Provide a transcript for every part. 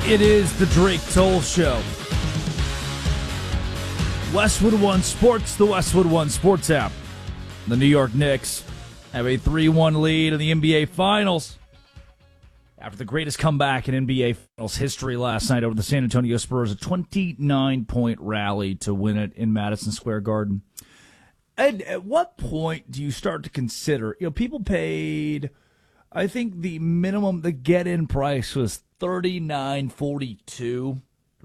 It is the Drake Toll Show. Westwood One Sports, the Westwood One Sports app. The New York Knicks have a 3-1 lead in the NBA Finals after the greatest comeback in NBA Finals history last night over the San Antonio Spurs, a 29-point rally to win it in Madison Square Garden. And at what point do you start to consider, people paid, I think the minimum, the get-in price was $39.42,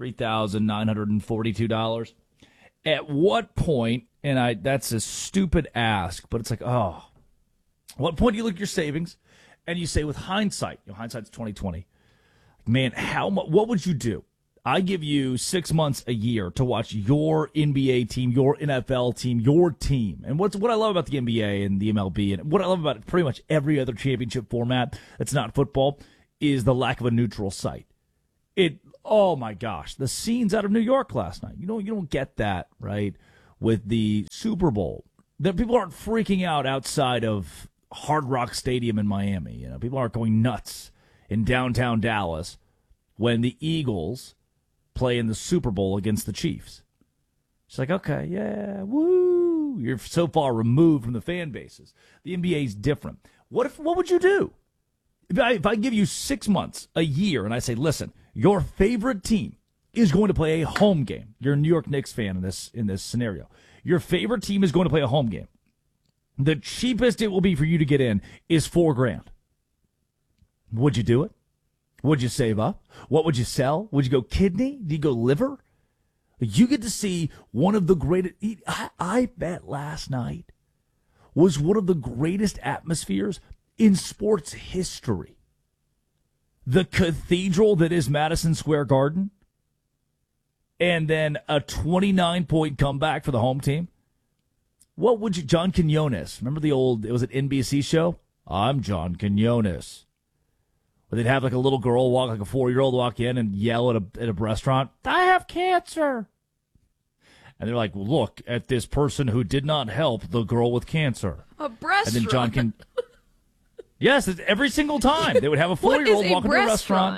$3,942. At what point, and that's a stupid ask, but it's like, at what point do you look at your savings and you say, with hindsight, hindsight's 2020, man, what would you do? I give you 6 months a year to watch your NBA team, your NFL team, your team. And what I love about the NBA and the MLB, and what I love about pretty much every other championship format that's not football, is the lack of a neutral site. Oh my gosh, the scenes out of New York last night. You don't get that, right? With the Super Bowl. That people aren't freaking out outside of Hard Rock Stadium in Miami. People aren't going nuts in downtown Dallas when the Eagles play in the Super Bowl against the Chiefs. It's like, okay, yeah, woo. You're so far removed from the fan bases. The NBA is different. What would you do? If I give you 6 months, a year, and I say, listen, your favorite team is going to play a home game. You're a New York Knicks fan in this scenario. Your favorite team is going to play a home game. The cheapest it will be for you to get in is $4,000. Would you do it? Would you save up? What would you sell? Would you go kidney? Do you go liver? You get to see one of the greatest. I bet last night was one of the greatest atmospheres in sports history. The cathedral that is Madison Square Garden, and then a 29-point comeback for the home team. What would you, John Quinones, remember it was an NBC show? I'm John Quinones. Where they'd have like a little girl walk, like a 4-year-old walk in and yell at a restaurant, I have cancer. And they're like, look at this person who did not help the girl with cancer. A breast And then John can. Yes, every single time they would have a 4-year-old walk into a restaurant.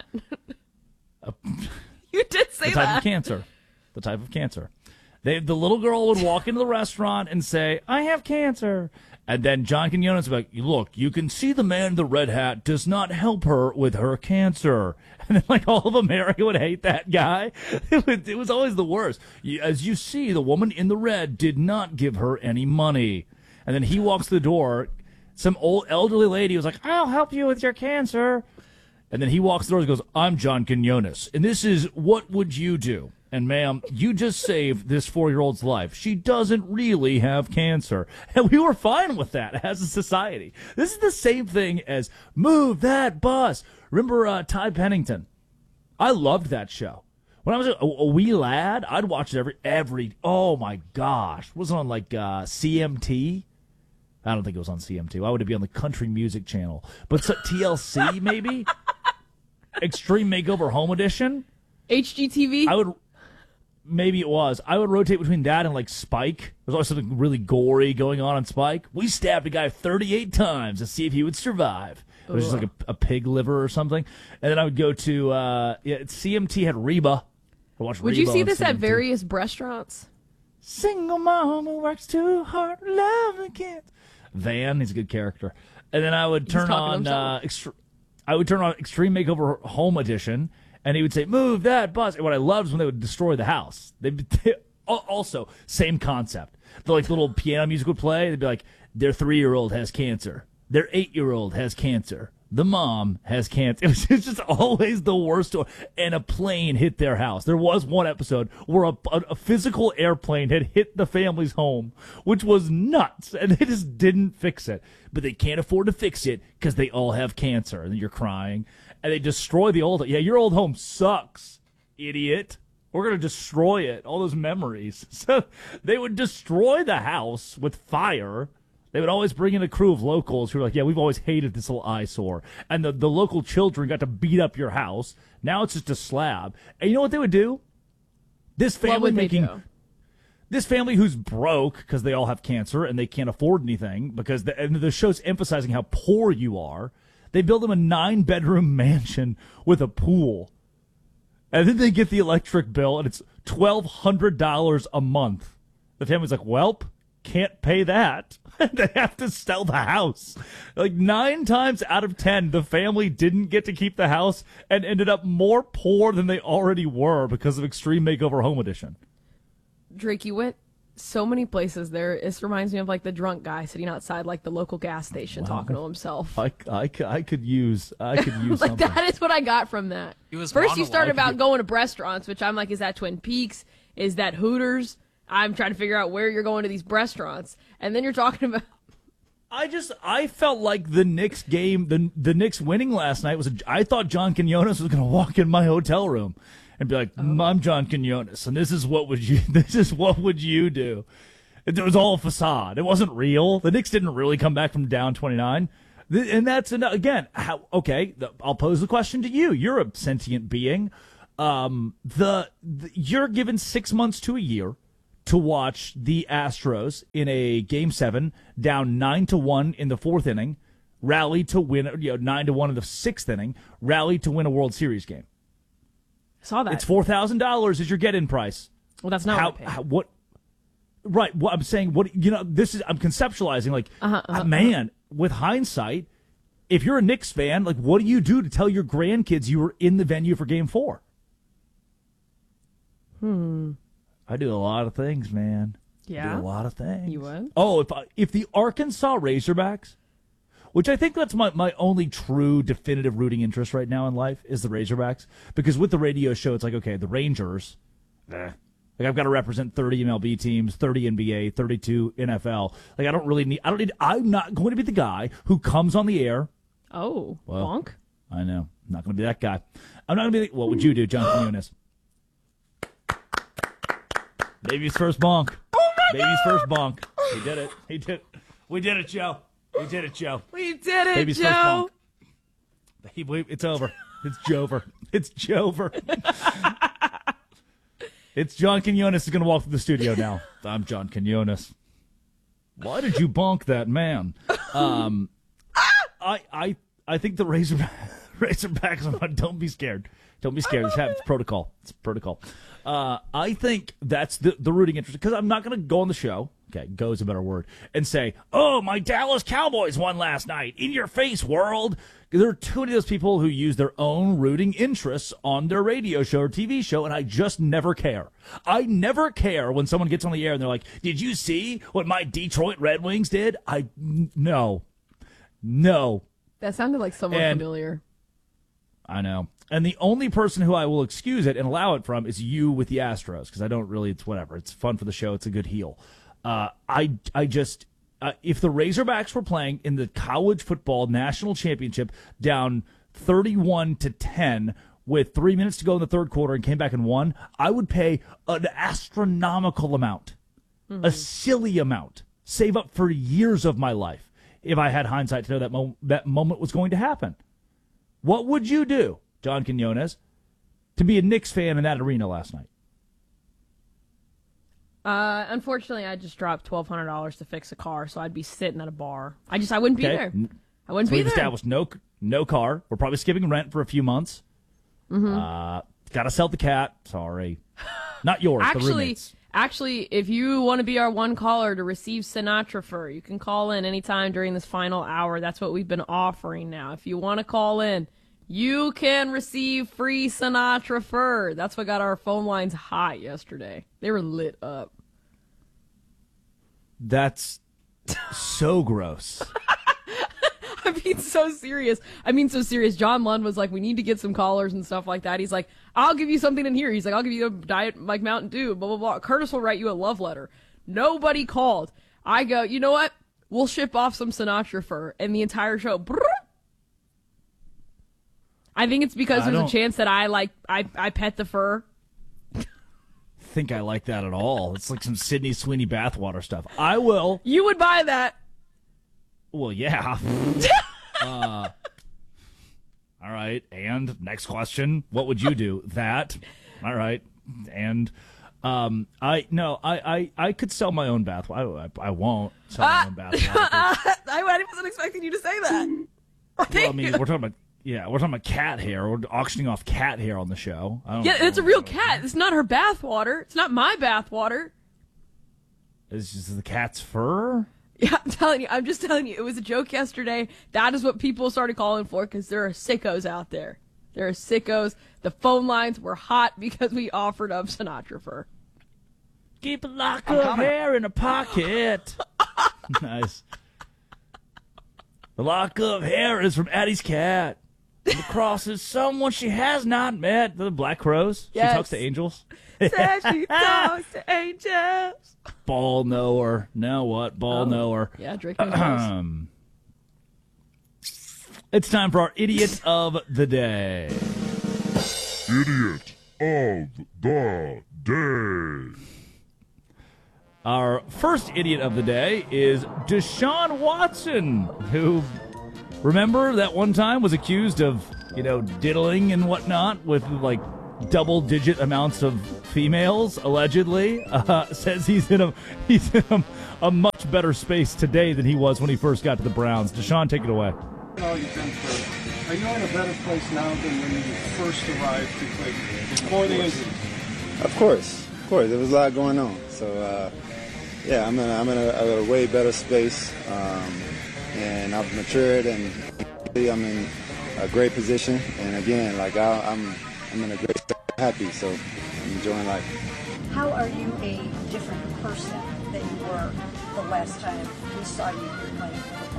You did say the type that. Of cancer. The type of cancer. The little girl would walk into the restaurant and say, I have cancer. And then John Quinones would be like, look, you can see the man in the red hat does not help her with her cancer. And then like all of America would hate that guy. It was always the worst. As you see, the woman in the red did not give her any money. And then he walks through the door. Some old elderly lady was like, I'll help you with your cancer. And then he walks through and goes, I'm John Quinones. And this is, what would you do? And ma'am, you just saved this 4-year-old's life. She doesn't really have cancer. And we were fine with that as a society. This is the same thing as Move That Bus. Remember Ty Pennington? I loved that show. When I was a wee lad, I'd watch it every oh my gosh. Was it on like CMT? I don't think it was on CM2. Why would it be on the Country Music Channel? But TLC, maybe? Extreme Makeover Home Edition? HGTV? Maybe it was. I would rotate between that and, like, Spike. There's always something really gory going on Spike. We stabbed a guy 38 times to see if he would survive. It was just like a pig liver or something. And then I would go to, CMT had Reba. Would you see this at various restaurants? Single mama works too hard, love the kids. Van, he's a good character. And then I would turn on Extreme Makeover Home Edition, and he would say, move that bus. And what I loved is when they would destroy the house. Also, same concept. The like little piano music would play. They'd be like, their 3-year-old has cancer. Their 8-year-old has cancer. The mom has cancer. It was just always the worst story. And a plane hit their house. There was one episode where a physical airplane had hit the family's home, which was nuts. And they just didn't fix it. But they can't afford to fix it because they all have cancer. And you're crying. And they destroy the old. Yeah, your old home sucks, idiot. We're going to destroy it. All those memories. So they would destroy the house with fire. They would always bring in a crew of locals who were like, yeah, we've always hated this little eyesore. And the local children got to beat up your house. Now it's just a slab. And you know what they would do? This family this family who's broke because they all have cancer and they can't afford anything because the show's emphasizing how poor you are. They build them a 9-bedroom mansion with a pool. And then they get the electric bill, and it's $1,200 a month. The family's like, welp, can't pay that. They have to sell the house. Like 9 times out of 10, the family didn't get to keep the house and ended up more poor than they already were because of Extreme Makeover Home Edition. Drake, you went so many places there. This reminds me of like the drunk guy sitting outside like the local gas station talking to himself. I could use like something. That is what I got from that. First you started about going to restaurants, which I'm like, is that Twin Peaks? Is that Hooters? I'm trying to figure out where you're going to these restaurants. And then you're talking about... I felt like the Knicks game, the Knicks winning last night I thought John Quinones was going to walk in my hotel room and be like, I'm John Quinones, and this is what would you do? It was all a facade. It wasn't real. The Knicks didn't really come back from down 29. And that's, again, I'll pose the question to you. You're a sentient being. You're given 6 months to a year to watch the Astros in a Game 7 down 9-1 in the 4th inning, rally to win 9-1 in the 6th inning, rally to win a World Series game. I saw that. It's $4,000 is your get-in price. Well, that's not what. Right. What I'm saying. I'm conceptualizing like, man, with hindsight, if you're a Knicks fan, like, what do you do to tell your grandkids you were in the venue for Game 4? I do a lot of things, man. Yeah? I do a lot of things. You would? Oh, if the Arkansas Razorbacks, which I think that's my only true definitive rooting interest right now in life is the Razorbacks. Because with the radio show, it's like, okay, the Rangers, like I've got to represent 30 MLB teams, 30 NBA, 32 NFL. Like I'm not going to be the guy who comes on the air. Oh, bonk? I know. I'm not going to be that guy. I'm not going to be what would you do, John Quinones? Baby's first bonk. Oh my Baby's God. first bonk. He did it. We did it, Joe. We did it, Joe. We did it, Baby's Joe. First bonk. It's over. It's Jover. It's Jover. It's John Quinones is going to walk through the studio now. I'm John Quinones. Why did you bonk that man? I think the Razorbacks. Don't be scared. Don't be scared. It's protocol. It's protocol. I think that's the rooting interest because I'm not going to go on the show. Okay, go is a better word, and say, "Oh, my Dallas Cowboys won last night." In your face, world. There are too many of those people who use their own rooting interests on their radio show or TV show, and I just never care. I never care when someone gets on the air and they're like, "Did you see what my Detroit Red Wings did?" No. That sounded like someone familiar. I know. And the only person who I will excuse it and allow it from is you with the Astros, because I don't really, it's whatever. It's fun for the show. It's a good heel. If the Razorbacks were playing in the college football national championship down 31-10 with 3 minutes to go in the third quarter and came back and won, I would pay an astronomical amount, a silly amount, save up for years of my life if I had hindsight to know that moment was going to happen. What would you do, John Quinones, to be a Knicks fan in that arena last night? Unfortunately, I just dropped $1,200 to fix a car, so I'd be sitting at a bar. I wouldn't be there. I wouldn't be there. We've established no car. We're probably skipping rent for a few months. Got to sell the cat. Sorry. Not yours, the roommates. Actually, if you want to be our one caller to receive Sinatra fur, you can call in anytime during this final hour. That's what we've been offering now. If you want to call in, you can receive free Sinatra fur. That's what got our phone lines hot yesterday. They were lit up. That's so gross. I'm being so serious. John Lund was like, we need to get some callers and stuff like that. He's like, I'll give you something in here. He's like, I'll give you a diet like Mountain Dew, blah, blah, blah. Curtis will write you a love letter. Nobody called. I go, you know what? We'll ship off some Sinatra fur. And the entire show, brrr. I think it's because there's a chance that I pet the fur. Think I like that at all. It's like some Sydney Sweeney bathwater stuff. I will. You would buy that. Well, yeah. All right. And next question. What would you do? That. All right. And I could sell my own bath. I won't sell my own bath. I wasn't expecting you to say that. Well, I mean, we're talking about Yeah, we're talking about cat hair. We're auctioning off cat hair on the show. Yeah, it's a real cat. It's not her bath water. It's not my bath water. It's just the cat's fur? Yeah, I'm just telling you, it was a joke yesterday. That is what people started calling for because there are sickos out there. There are sickos. The phone lines were hot because we offered up Sinatra fur. Keep a lock of hair in a pocket. Nice. The lock of hair is from Addie's cat. The cross is someone she has not met. The Black Crows. Yes. She talks to angels. Says she talks to angels. Ball knower. Now what? Ball knower. Yeah, Drake knows. It's time for our Idiot of the Day. Idiot of the Day. Our first Idiot of the Day is Deshaun Watson, who, remember that one time was accused of, diddling and whatnot with, like, double-digit amounts of females, allegedly. Says he's in a much better space today than he was when he first got to the Browns. Deshaun, take it away. All you've been through. Are you in a better place now than when you first arrived to Cleveland, before the injuries? Of course. There was a lot going on. So, yeah, I'm in a way better space, and I've matured, and I'm in a great position. And again, like I'm in a great, happy, so I'm enjoying life. How are you a different person than you were the last time we saw you playing football?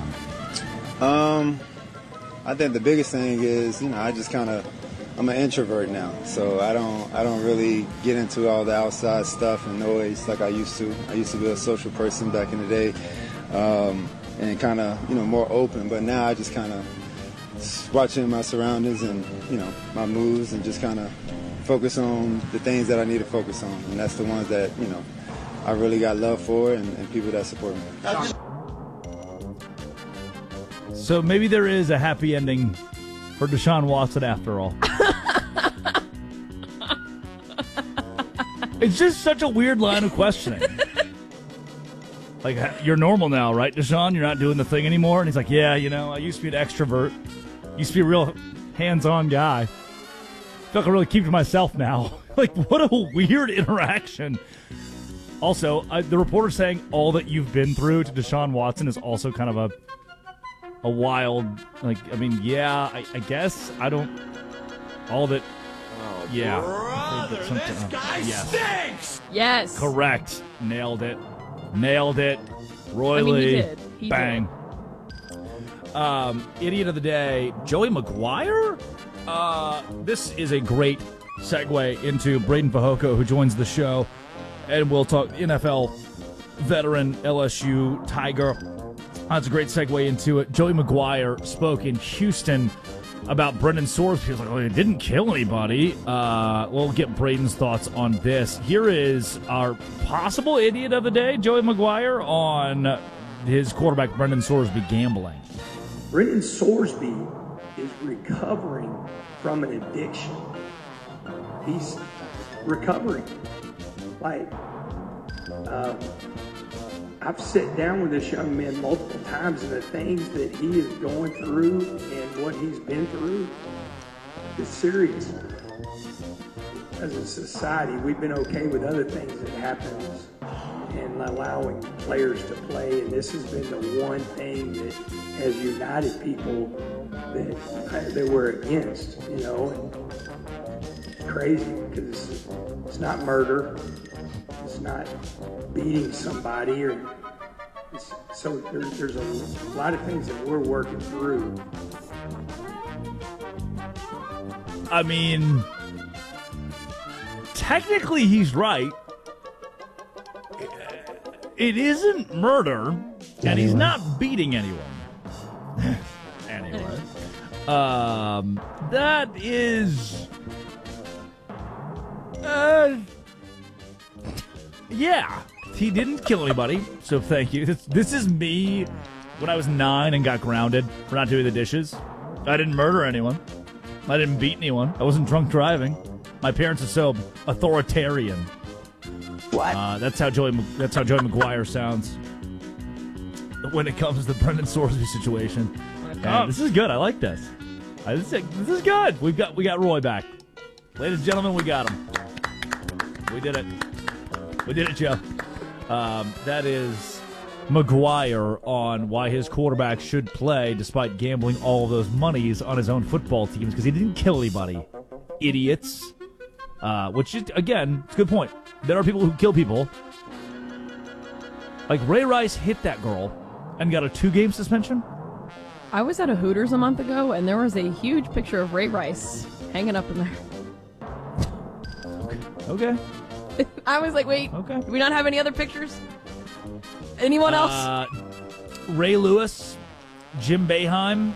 I think the biggest thing is, I just I'm an introvert now, so I don't really get into all the outside stuff and noise like I used to. I used to be a social person back in the day, and kind of, more open. But now I just kind of watching my surroundings and, my moves and just kind of focus on the things that I need to focus on. And that's the ones that, I really got love for and people that support me. So maybe there is a happy ending for Deshaun Watson after all. It's just such a weird line of questioning. Like, you're normal now, right, Deshaun? You're not doing the thing anymore? And he's like, yeah, I used to be an extrovert. Used to be a real hands-on guy. I feel like I really keep to myself now. Like, what a weird interaction. Also, the reporter saying all that you've been through to Deshaun Watson is also kind of a wild, like, I guess I don't, all that, yeah. Brother, this guy stinks! Yes. Correct. Nailed it. Roy he Lee. did. He Bang. did. Idiot of the Day, Joey McGuire? This is a great segue into Braden Fajoko, who joins the show, and we'll talk NFL veteran, LSU Tiger. That's a great segue into it. Joey McGuire spoke in Houston about Brendan Sorsby. He was like, he didn't kill anybody. We'll get Braden's thoughts on this. Here is our possible Idiot of the Day, Joey McGuire, on his quarterback, Brendan Sorsby, gambling. Brendan Sorsby is recovering from an addiction. He's recovering. I've sat down with this young man multiple times, and the things that he is going through and what he's been through is serious. As a society, we've been okay with other things that happens and allowing players to play, and this has been the one thing that has united people that we're against, and it's crazy because it's not murder. It's not beating somebody, so there's a lot of things that we're working through. I mean, technically he's right. It isn't murder, and he's not beating anyone. Anyway, that is... yeah, he didn't kill anybody, so thank you. This is me when I was 9 and got grounded for not doing the dishes. I didn't murder anyone. I didn't beat anyone. I wasn't drunk driving. My parents are so authoritarian. What? That's how Joey McGuire sounds when it comes to the Brendan Sorsby situation. This is good. I like this. This is good. We got Roy back. Ladies and gentlemen, we got him. We did it. We did it, Joe. That is McGuire on why his quarterback should play despite gambling all of those monies on his own football teams because he didn't kill anybody. Idiots. Which is, again, it's a good point. There are people who kill people. Like Ray Rice hit that girl and got a 2-game suspension. I was at a Hooters a month ago, and there was a huge picture of Ray Rice hanging up in there. Okay. I was like, wait, okay. Do we not have any other pictures? Anyone else? Ray Lewis, Jim Boeheim,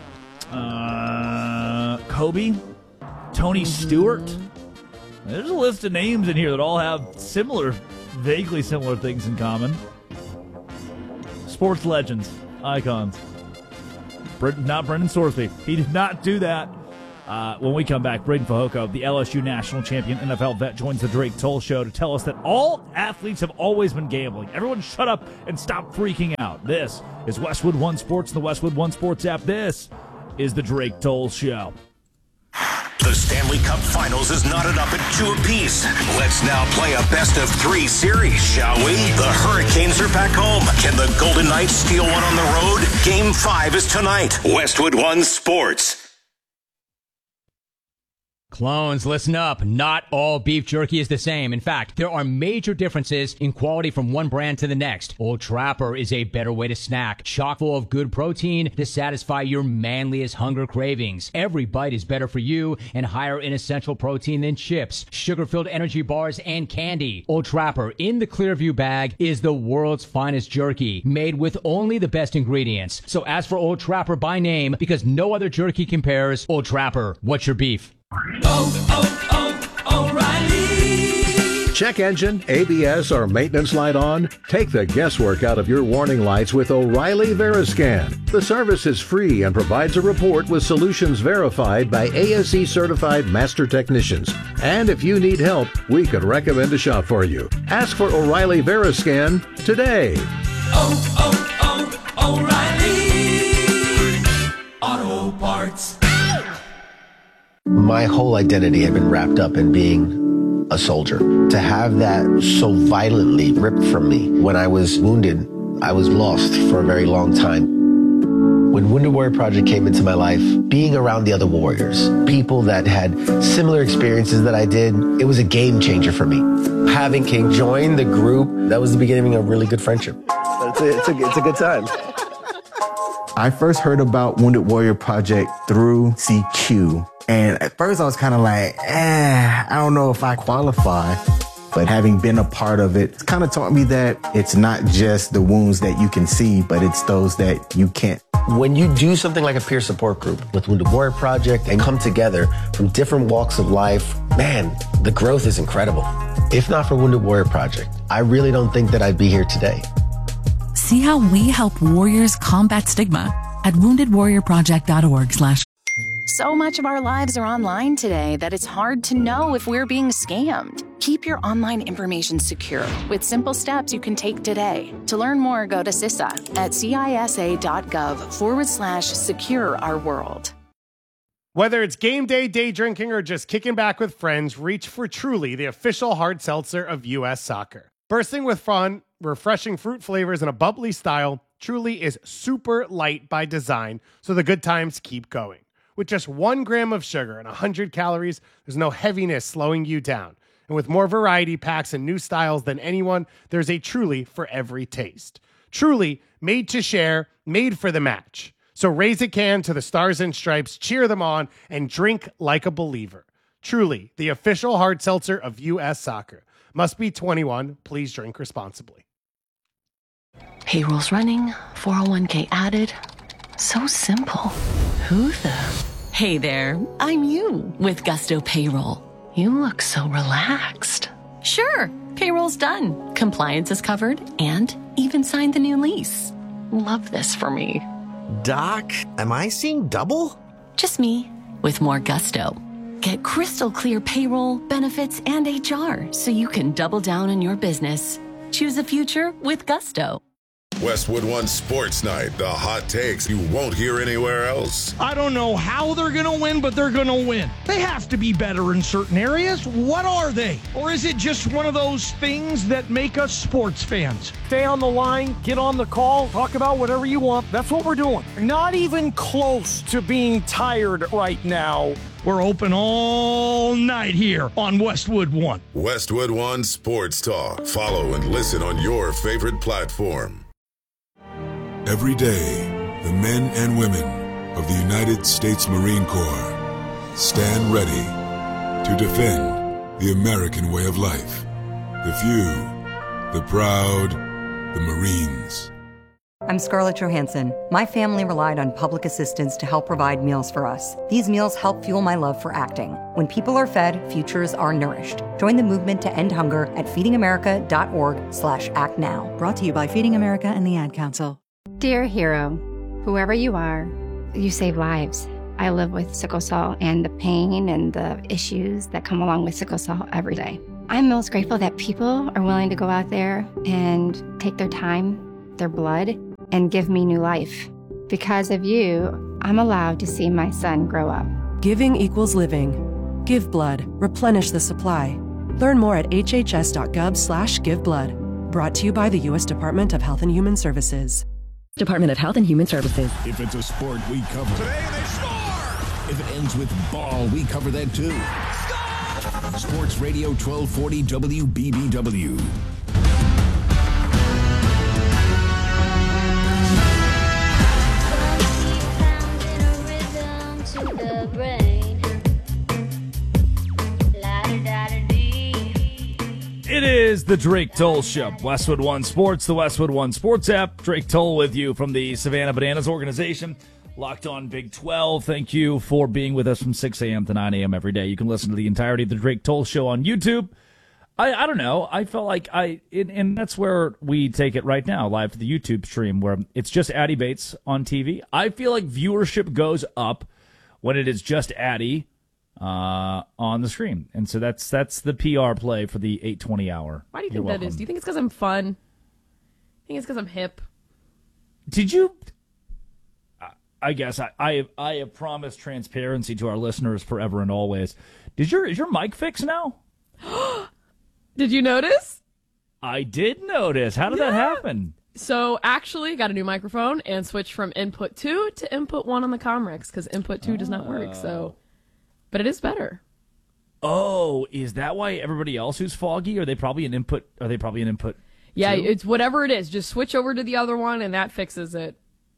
Kobe, Tony Stewart. There's a list of names in here that all have vaguely similar things in common. Sports legends, icons. Not Brendan Sorsby. He did not do that. When we come back, Braden Fehoko, the LSU national champion NFL vet, joins the Drake Toll Show to tell us that all athletes have always been gambling. Everyone shut up and stop freaking out. This is Westwood One Sports and the Westwood One Sports app. This is the Drake Toll Show. The Stanley Cup Finals is knotted up at 2 apiece. Let's now play a best-of-3 series, shall we? The Hurricanes are back home. Can the Golden Knights steal one on the road? Game 5 is tonight. Westwood One Sports. Clones, listen up. Not all beef jerky is the same. In fact, there are major differences in quality from one brand to the next. Old Trapper is a better way to snack, chock full of good protein to satisfy your manliest hunger cravings. Every bite is better for you and higher in essential protein than chips, sugar-filled energy bars, and candy. Old Trapper in the Clearview bag is the world's finest jerky, made with only the best ingredients. So ask for Old Trapper by name because no other jerky compares. Old Trapper, what's your beef? O'Reilly. Check engine, ABS, or maintenance light on? Take the guesswork out of your warning lights with O'Reilly Veriscan. The service is free and provides a report with solutions verified by ASE certified master technicians. And if you need help, we could recommend a shop for you. Ask for O'Reilly Veriscan today. O'Reilly Auto Parts. My whole identity had been wrapped up in being a soldier. To have that so violently ripped from me when I was wounded, I was lost for a very long time. When Wounded Warrior Project came into my life, being around the other warriors, people that had similar experiences that I did, it was a game changer for me. Having King join the group, that was the beginning of a really good friendship. It's a good time. I first heard about Wounded Warrior Project through CQ. And at first I was kind of like, I don't know if I qualify. But having been a part of it, it's kind of taught me that it's not just the wounds that you can see, but it's those that you can't. When you do something like a peer support group with Wounded Warrior Project and come together from different walks of life, man, the growth is incredible. If not for Wounded Warrior Project, I really don't think that I'd be here today. See how we help warriors combat stigma at woundedwarriorproject.org/. So much of our lives are online today that it's hard to know if we're being scammed. Keep your online information secure with simple steps you can take today. To learn more, go to CISA at CISA.gov/secure our world. Whether it's game day, day drinking, or just kicking back with friends, reach for Truly, the official hard seltzer of U.S. Soccer. Bursting with fun, refreshing fruit flavors, and a bubbly style, Truly is super light by design, so the good times keep going. With just 1 gram of sugar and 100 calories, there's no heaviness slowing you down. And with more variety packs and new styles than anyone, there's a Truly for every taste. Truly, made to share, made for the match. So raise a can to the Stars and Stripes, cheer them on, and drink like a believer. Truly, the official hard seltzer of U.S. Soccer. Must be 21. Please drink responsibly. Payroll's running, 401k added. So simple. Who the? Hey there, I'm you with Gusto Payroll. You look so relaxed. Sure, payroll's done. Compliance is covered and even signed the new lease. Love this for me. Doc, am I seeing double? Just me with more Gusto. Get crystal clear payroll, benefits, and HR so you can double down on your business. Choose a future with Gusto. Westwood One Sports Night, the hot takes you won't hear anywhere else. I don't know how they're going to win, but they're going to win. They have to be better in certain areas. What are they? Or is it just one of those things that make us sports fans? Stay on the line, get on the call, talk about whatever you want. That's what we're doing. Not even close to being tired right now. We're open all night here on Westwood One. Westwood One Sports Talk. Follow and listen on your favorite platform. Every day, the men and women of the United States Marine Corps stand ready to defend the American way of life. The few, the proud, the Marines. I'm Scarlett Johansson. My family relied on public assistance to help provide meals for us. These meals help fuel my love for acting. When people are fed, futures are nourished. Join the movement to end hunger at feedingamerica.org/actnow. Brought to you by Feeding America and the Ad Council. Dear hero, whoever you are, you save lives. I live with sickle cell and the pain and the issues that come along with sickle cell every day. I'm most grateful that people are willing to go out there and take their time, their blood, and give me new life. Because of you, I'm allowed to see my son grow up. Giving equals living. Give blood. Replenish the supply. Learn more at hhs.gov/giveblood. Brought to you by the U.S. Department of Health and Human Services. Department of Health and Human Services. If it's a sport, we cover it. Today they score! If it ends with ball, we cover that too. Score! Sports Radio 1240 WBBW. It is the Drake Toll Show. Westwood One Sports, the Westwood One Sports app. Drake Toll with you from the Savannah Bananas organization. Locked on Big 12. Thank you for being with us from 6 a.m. to 9 a.m. every day. You can listen to the entirety of the Drake Toll Show on YouTube. I don't know. I felt like and that's where we take it right now, live to the YouTube stream, where it's just Addie Bates on TV. I feel like viewership goes up when it is just Addie on the screen. And so that's the PR play for the 8:20 hour. Why do you think that is? Do you think it's because I'm fun? I think it's because I'm hip. Did you? I guess I have promised transparency to our listeners forever and always. Is your mic fixed now? Did you notice? I did notice. How did that happen? So actually, got a new microphone and switched from input 2 to input 1 on the Comrex because input 2 does not work. So, but it is better. Oh, is that why everybody else who's foggy? Are they probably an input? Yeah, 2? it's whatever it is. Just switch over to the other one, and that fixes it.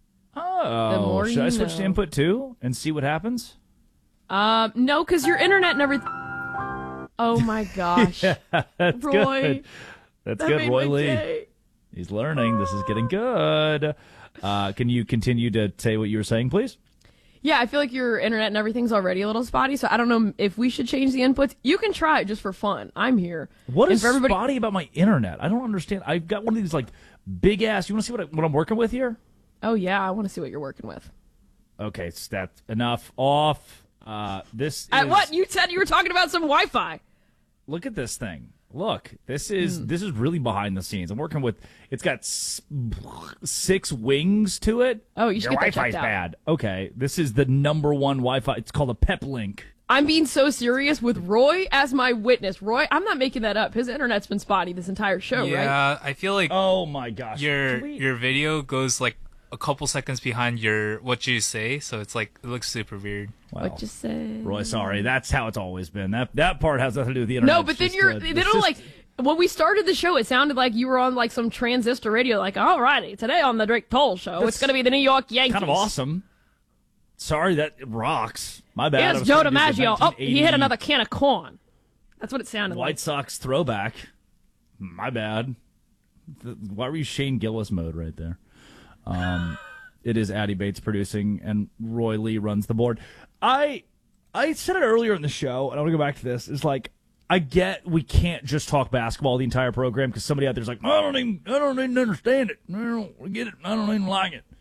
Oh, should I switch to input 2 and see what happens? No, because your internet and everything. Oh my gosh, yeah, that's Roy, good. That's good, Roy Lee. Day. He's learning. This is getting good. Can you continue to say what you were saying, please? Yeah, I feel like your internet and everything's already a little spotty, so I don't know if we should change the inputs. You can try it just for fun. I'm here. What is spotty about my internet? I don't understand. I've got one of these like big ass. You want to see what I'm working with here? Oh yeah, I want to see what you're working with. Okay, so that's enough. Off. This. What you said you were talking about some Wi-Fi. Look at this thing. Look, this is really behind the scenes. I'm working with. It's got 6 wings to it. Oh, you should Your get that Wi-Fi's checked out. bad. Okay, this is the number one Wi-Fi. It's called a PepLink. I'm being so serious with Roy as my witness. Roy, I'm not making that up. His internet's been spotty this entire show, right? Yeah, I feel like. Oh my gosh. Your video goes like a couple seconds behind what you say, so it's like it looks super weird. Well, what you say? Roy, sorry. That's how it's always been. That part has nothing to do with the internet. No, but then when we started the show, it sounded like you were on like some transistor radio, like, alrighty, today on the Drake Toll Show, it's going to be the New York Yankees. Kind of awesome. Sorry, that rocks. My bad. Here's Joe DiMaggio. Oh, he hit another can of corn. That's what it sounded like. White Sox throwback. My bad. Why were you Shane Gillis mode right there? It is Addie Bates producing, and Roy Lee runs the board. I said it earlier in the show, and I want to go back to this. It's like, I get we can't just talk basketball the entire program because somebody out there's like, I don't even understand it. I don't get it. I don't even like it.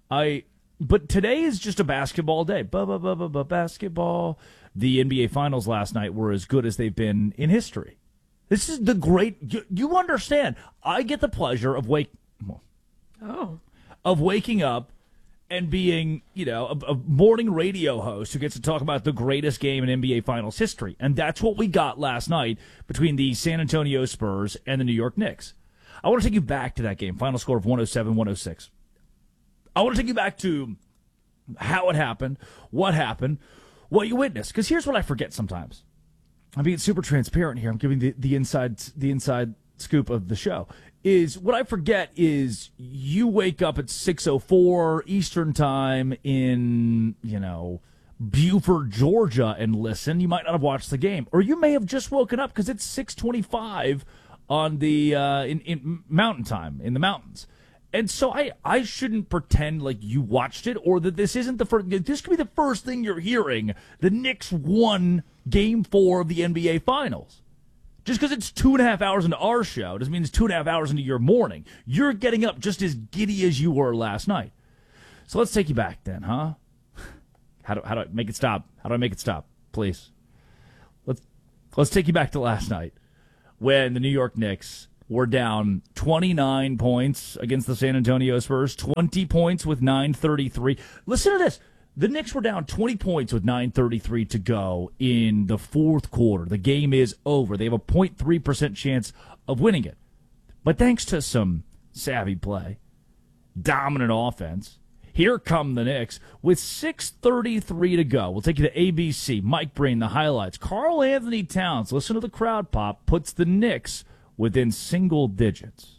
But today is just a basketball day. Basketball. The NBA Finals last night were as good as they've been in history. This is the great. You understand? I get the pleasure of Oh. Of waking up and being, a morning radio host who gets to talk about the greatest game in NBA Finals history. And that's what we got last night between the San Antonio Spurs and the New York Knicks. I want to take you back to that game, final score of 107-106. I want to take you back to how it happened, what you witnessed. Because here's what I forget sometimes. I'm being super transparent here. I'm giving the inside scoop of the show. Is what I forget is you wake up at 6:04 Eastern time in, Buford, Georgia and listen. You might not have watched the game. Or you may have just woken up because it's 6:25 on the in mountain time in the mountains. And so I shouldn't pretend like you watched it or that this isn't the first. This could be the first thing you're hearing. The Knicks won Game 4 of the NBA Finals. Just because it's 2.5 hours into our show doesn't mean it's 2.5 hours into your morning. You're getting up just as giddy as you were last night. So let's take you back then, huh? How do I make it stop? How do I make it stop? Please. Let's take you back to last night when the New York Knicks were down 29 points against the San Antonio Spurs, 20 points with 9:33. Listen to this. The Knicks were down 20 points with 9:33 to go in the fourth quarter. The game is over. They have a 0.3% chance of winning it. But thanks to some savvy play, dominant offense, here come the Knicks with 6:33 to go. We'll take you to ABC, Mike Breen, the highlights. Karl Anthony Towns, listen to the crowd pop, puts the Knicks within single digits.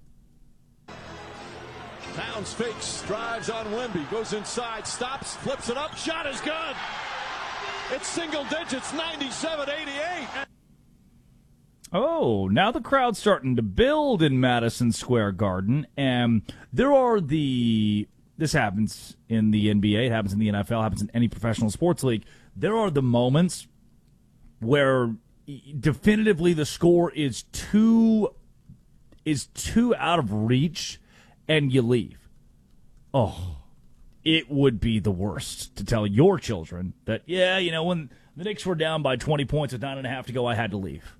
Towns fakes, drives on Wemby, goes inside, stops, flips it up, shot is good. It's single digits, 97-88. Oh, now the crowd's starting to build in Madison Square Garden, and this happens in the NBA, it happens in the NFL, it happens in any professional sports league. There are the moments where definitively the score is too out of reach and you leave. Oh, it would be the worst to tell your children that, when the Knicks were down by 20 points with 9.5 to go, I had to leave.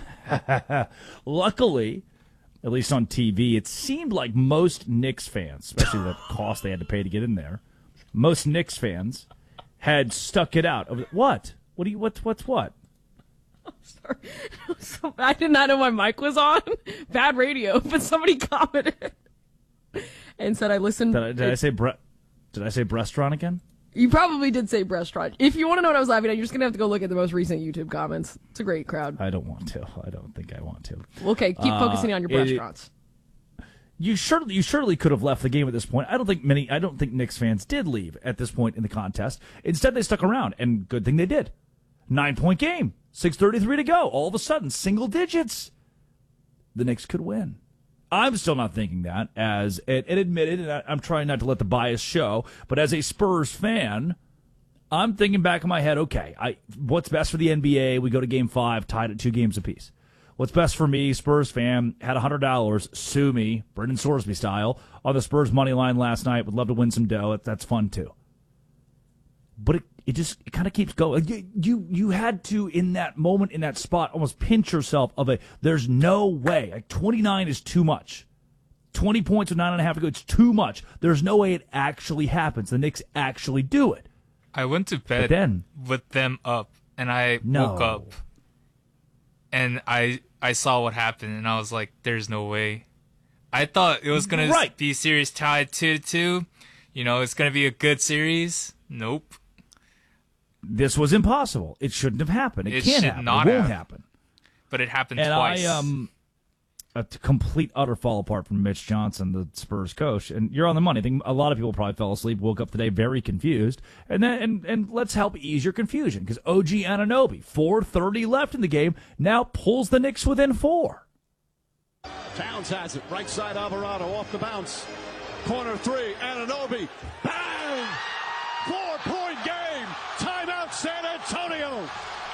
Luckily, at least on TV, it seemed like most Knicks fans, especially the cost they had to pay to get in there, most Knicks fans had stuck it out. What? What's what? I'm sorry. I did not know my mic was on. Bad radio, but somebody commented and said I listened. Did I say restaurant again? You probably did say restaurant. If you want to know what I was laughing at, you're just going to have to go look at the most recent YouTube comments. It's a great crowd. I don't want to. I don't think I want to. Okay, keep focusing on your restaurants. You surely could have left the game at this point. I don't think Knicks fans did leave at this point in the contest. Instead, they stuck around, and good thing they did. 9-point game, 6:33 to go. All of a sudden, single digits. The Knicks could win. I'm still not thinking that, as it admitted, and I'm trying not to let the bias show, but as a Spurs fan, I'm thinking back in my head, okay, what's best for the NBA? We go to Game 5, tied at 2 games apiece. What's best for me, Spurs fan, had $100, sue me, Brendan Sorsby style, on the Spurs money line last night. Would love to win some dough. That's fun, too. But it kind of keeps going. You had to, in that moment, in that spot, almost pinch yourself there's no way. Like 29 is too much. 20 points with 9.5 to go, it's too much. There's no way it actually happens. The Knicks actually do it. I went to bed with them up, and I woke up, and I saw what happened, and I was like, there's no way. I thought it was going to be series tied 2-2. It's going to be a good series. Nope. This was impossible. It shouldn't have happened. It can't happen. It won't happen. But it happened twice. And a complete, utter fall apart from Mitch Johnson, the Spurs coach. And you're on the money. I think a lot of people probably fell asleep, woke up today very confused. And let's help ease your confusion, because OG Anunoby, 4:30 left in the game, now pulls the Knicks within 4. Towns has it. Right side, Alvarado off the bounce. Corner 3, Anunoby. Bang! 4-point game. Timeout, San Antonio.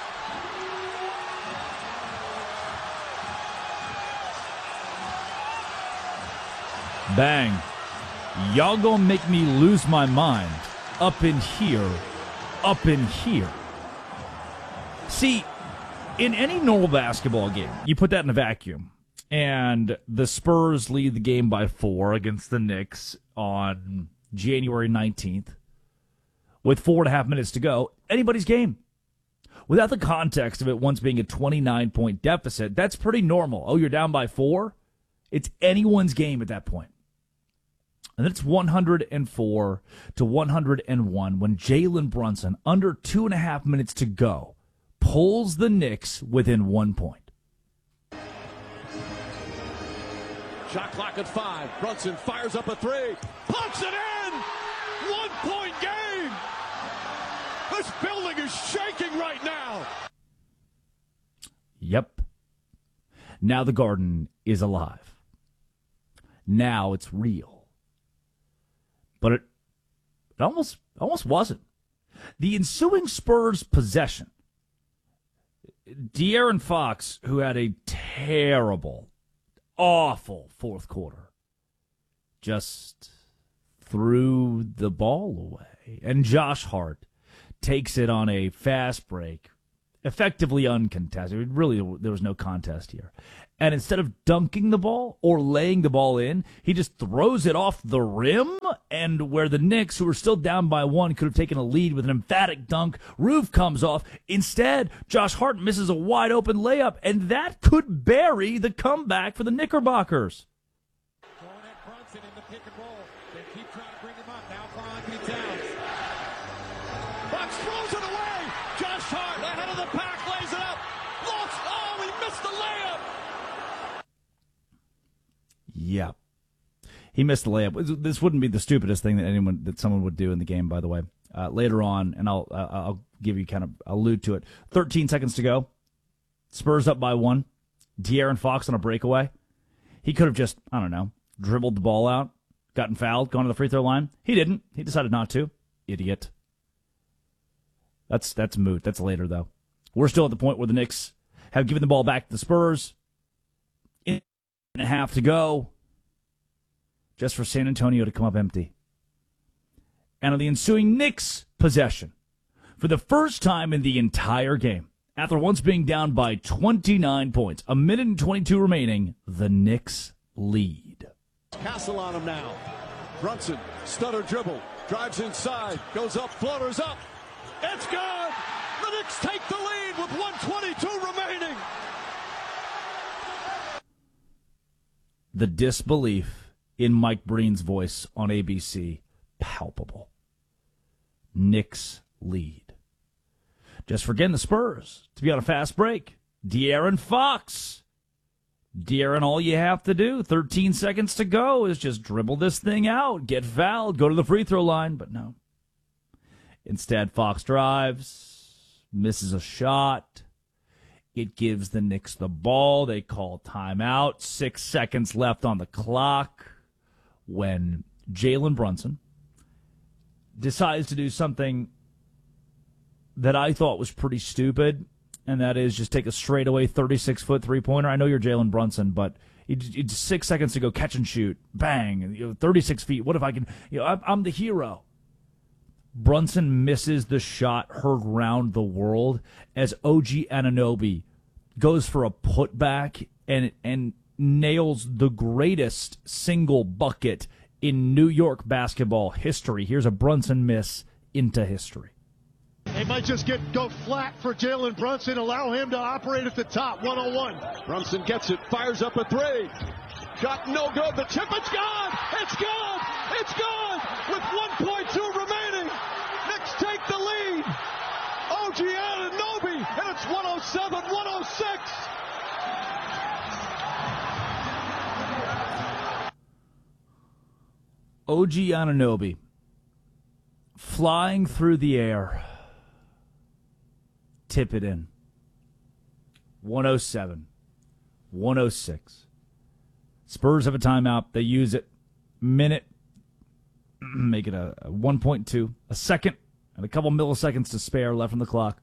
Bang. Y'all gonna make me lose my mind. Up in here. See, in any normal basketball game, you put that in a vacuum, And the Spurs lead the game by 4 against the Knicks on January 19th. With 4.5 minutes to go, anybody's game. Without the context of it once being a 29-point deficit, that's pretty normal. Oh, you're down by 4? It's anyone's game at that point. And then it's 104 to 101 when Jalen Brunson, under 2.5 minutes to go, pulls the Knicks within 1 point. Shot clock at 5. Brunson fires up a 3. Punts it in! 1 point game! This building is shaking right now! Yep. Now the Garden is alive. Now it's real. But it almost wasn't. The ensuing Spurs possession, De'Aaron Fox, who had a terrible, awful fourth quarter, just threw the ball away. And Josh Hart takes it on a fast break, effectively uncontested. Really, there was no contest here. And instead of dunking the ball or laying the ball in, he just throws it off the rim, and where the Knicks, who were still down by 1, could have taken a lead with an emphatic dunk, roof comes off. Instead, Josh Hart misses a wide-open layup, and that could bury the comeback for the Knickerbockers. Going at Brunson in the pick and roll. They keep trying to bring him up. Now for Anthony Towns. Fox throws it away. Josh Hart ahead of the pack, lays it up. Lost. Oh, he missed the layup. Yeah. He missed the layup. This wouldn't be the stupidest thing that someone would do in the game, by the way. Later on, and I'll give you kind of allude to it. 13 seconds to go. Spurs up by 1. De'Aaron Fox on a breakaway. He could have just, I don't know, dribbled the ball out, gotten fouled, gone to the free throw line. He didn't. He decided not to. Idiot. That's moot. That's later, though. We're still at the point where the Knicks have given the ball back to the Spurs. 1.5 to go, just for San Antonio to come up empty. And on the ensuing Knicks possession, for the first time in the entire game, after once being down by 29 points, 1 minute and 22 remaining, the Knicks lead. Castle on him now. Brunson, stutter dribble, drives inside, goes up, floaters up. It's good! The Knicks take the lead with 1:22 remaining. The disbelief in Mike Breen's voice on ABC, palpable. Knicks lead. Just forgetting the Spurs to be on a fast break. De'Aaron Fox. De'Aaron, all you have to do, 13 seconds to go, is just dribble this thing out, get fouled, go to the free throw line. But no. Instead, Fox drives, misses a shot. It gives the Knicks the ball. They call timeout. 6 seconds left on the clock when Jalen Brunson decides to do something that I thought was pretty stupid, and that is just take a straightaway 36-foot three-pointer. I know you're Jalen Brunson, but it's 6 seconds to go, catch and shoot. Bang. 36 feet. What if I can? I'm the hero. Brunson misses the shot heard round the world as OG Anunoby goes for a putback and nails the greatest single bucket in New York basketball history. Here's a Brunson miss into history. They might just go flat for Jalen Brunson, allow him to operate at the top, 101. Brunson gets it, fires up a 3. Shot no good, the tip, it's gone! It's gone! It's gone! With 1.2 remaining, Knicks take the lead. OG Anunoby, and it's 107-106. OG Anunoby flying through the air. Tip it in. 107-106. Spurs have a timeout. They use it. Minute. Make it a 1.2. A second and a couple milliseconds to spare left on the clock.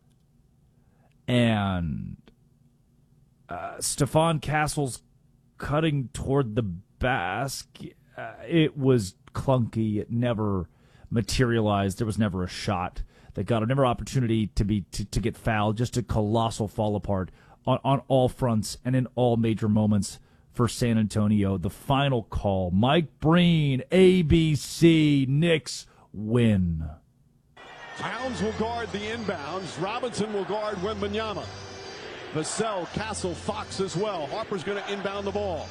And Stephon Castle's cutting toward the basket. It was clunky. It never materialized. There was never a shot that got never opportunity to get fouled. Just a colossal fall apart on all fronts and in all major moments for San Antonio. The final call. Mike Breen, ABC, Knicks win. Towns will guard the inbounds. Robinson will guard Wembanyama. Vassell, Castle, Fox as well. Harper's going to inbound the ball.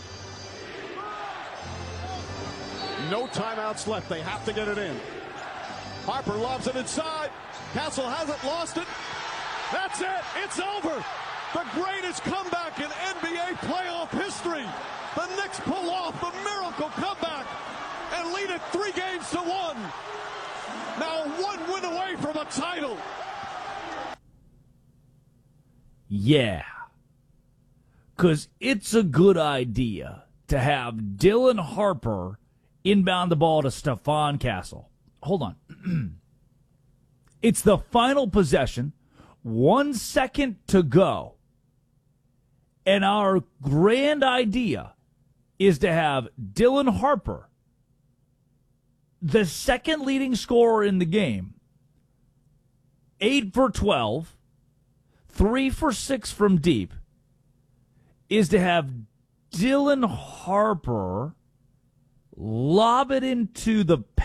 No timeouts left. They have to get it in. Harper lobs it inside. Castle hasn't lost it. That's it. It's over. The greatest comeback in NBA playoff history. The Knicks pull off the miracle comeback and lead it 3-1. Now 1 win away from a title. Yeah. Because it's a good idea to have Dylan Harper inbound the ball to Stephon Castle. Hold on. It's the final possession. 1 second to go. And our grand idea is to have Dylan Harper, the second leading scorer in the game, 8 for 12, 3 for 6 from deep, is to have Dylan Harper lob it into the